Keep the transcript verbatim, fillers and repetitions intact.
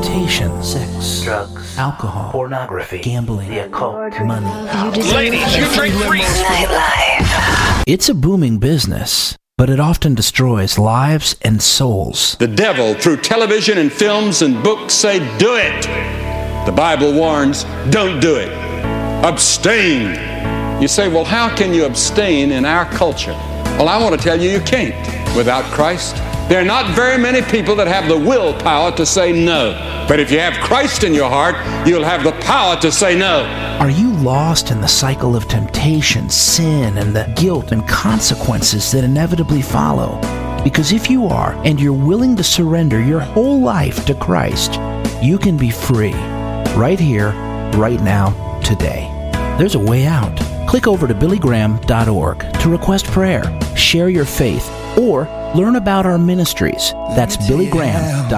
temptation, sex, drugs, alcohol, pornography, gambling, the occult, money. Ladies, you drink free. Nightlife. It's a booming business, but it often destroys lives and souls. The devil, through television and films and books, say, do it. The Bible warns, don't do it. Abstain. You say, well, how can you abstain in our culture? Well, I want to tell you, you can't. Without Christ, there are not very many people that have the willpower to say no. But if you have Christ in your heart, you'll have the power to say no. Are you lost in the cycle of temptation, sin, and the guilt and consequences that inevitably follow? Because if you are, and you're willing to surrender your whole life to Christ, you can be free. Right here, right now, today. There's a way out. Click over to billy graham dot org to request prayer, share your faith, or learn about our ministries. That's billy graham dot org.